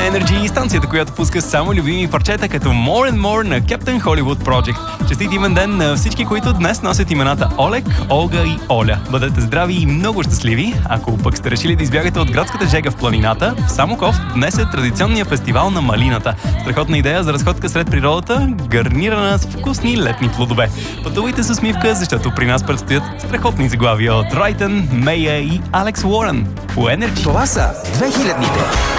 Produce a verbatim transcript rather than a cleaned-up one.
Energy, станцията, която пуска само любими парчета като More and More на Captain Hollywood Project. Честит имен ден на всички, които днес носят имената Олег, Олга и Оля. Бъдете здрави и много щастливи. Ако пък сте решили да избягате от градската жега в планината, в Самоков днес е традиционния фестивал на малината. Страхотна идея за разходка сред природата, гарнирана с вкусни летни плодове. Пътувайте с усмивка, защото при нас предстоят страхотни заглавия от Райтън, Мея и Алекс Уорън. По Energy. Това са две хилядните.